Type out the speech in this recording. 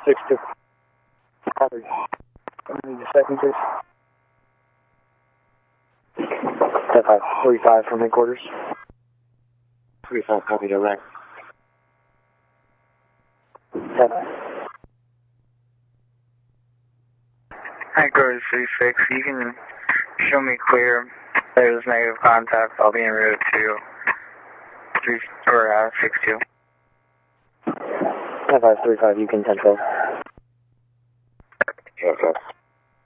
6-2. Copy. I need a second, please. 10-5, 35 from headquarters. 35, copy direct. 10-5. Headquarters 36, you can show me clear. There's negative contact. I'll be en route to 6-2. 10-5, 35, you can 10-12. Yes, sir.